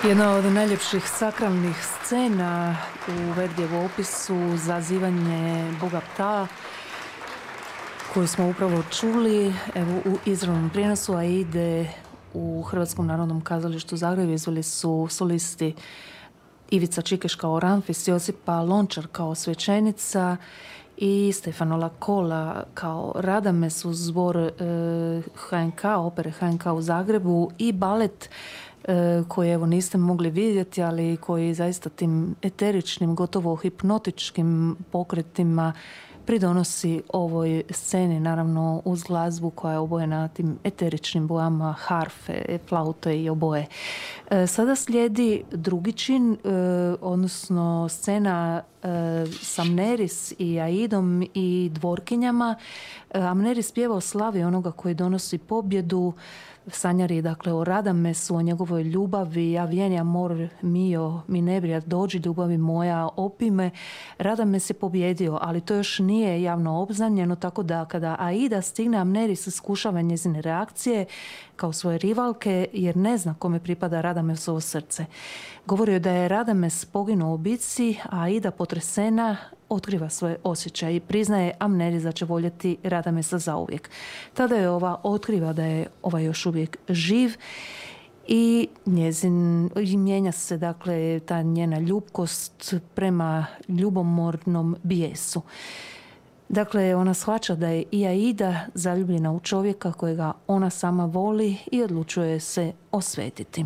Jedna od najljepših sakralnih scena u Verdijevu opisu zazivanje Boga Ptaa, koju smo upravo čuli evo, u izravnom prijenosu, a ide u Hrvatskom narodnom kazalištu Zagreb. Izveli su solisti Ivica Čikeš kao Ramfis, Josipa Lončar kao svećenica i Stefano Lakola kao Radames uz zbor HNK, opere HNK u Zagrebu i balet koji evo niste mogli vidjeti, ali koji zaista tim eteričnim, gotovo hipnotičkim pokretima pridonosi ovoj sceni, naravno uz glazbu koja je obojena tim eteričnim bojama harfe, flaute i oboje. Sada slijedi drugi čin, odnosno scena s Amneris i Aidom i dvorkinjama. Amneris pjeva o slavi onoga koji donosi pobjedu. Sanjari dakle o Radamesu, o njegovoj ljubavi, ja vieni amor mio, mi nebrija, dođi ljubavi moja, opime. Radames je pobjedio, ali to još nije javno obznanjeno, tako da kada Aida stigne, Amneris iskušava njezine reakcije kao svoje rivalke, jer ne zna kome pripada Radamesovo srce. Govorio je da je Radames poginuo u bitci, a Aida potresena otkriva svoje osjećaje i priznaje Amneris da će voljeti Radamesa zauvijek. Tada je ova otkriva da je ovaj još uvijek živ i mijenja se dakle ta njena ljubkost prema ljubomornom bijesu. Dakle, ona shvaća da je i Aida zaljubljena u čovjeka kojega ona sama voli i odlučuje se osvetiti.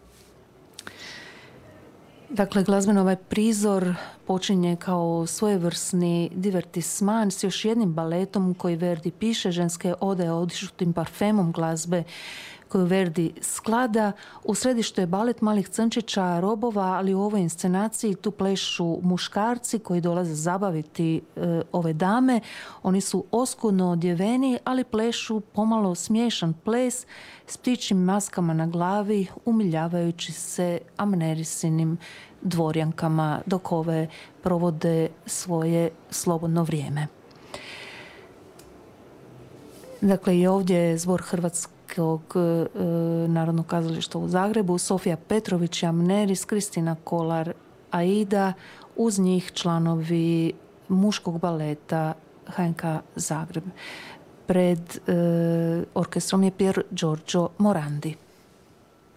Dakle, glazbeno ovaj prizor počinje kao svojevrsni divertisman s još jednim baletom koji Verdi piše, ženske ode odišutim parfemom glazbe koju Verdi sklada. U središtu je balet malih crnčića, robova, ali u ovoj inscenaciji tu plešu muškarci koji dolaze zabaviti ove dame. Oni su oskudno odjeveni, ali plešu pomalo smiješan ples s ptičjim maskama na glavi, umiljavajući se Amnerisinim dvorjankama dok ove provode svoje slobodno vrijeme. Dakle, i ovdje je zbor Hrvatskog narodnog kazališta u Zagrebu, Sofija Petrović, Amneris, Kristina Kolar, Aida, uz njih članovi muškog baleta HNK Zagreb. Pred orkestrom je Pier Giorgio Morandi.